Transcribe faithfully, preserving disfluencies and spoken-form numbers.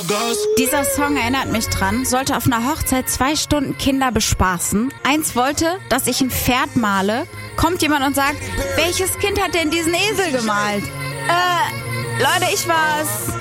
Dieser Song erinnert mich dran, sollte auf einer Hochzeit zwei Stunden Kinder bespaßen. Eins wollte, dass ich ein Pferd male. Kommt jemand und sagt, welches Kind hat denn diesen Esel gemalt? Äh, Leute, ich war's.